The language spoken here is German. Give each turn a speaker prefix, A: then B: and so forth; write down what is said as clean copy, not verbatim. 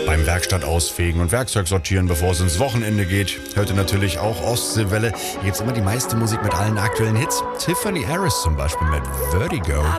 A: Beim Werkstatt ausfegen und Werkzeug sortieren, bevor es ins Wochenende geht. Hört ihr natürlich auch Ostseewelle. Hier gibt's immer die meiste Musik mit allen aktuellen Hits. Tiffany Harris zum Beispiel mit Vertigo.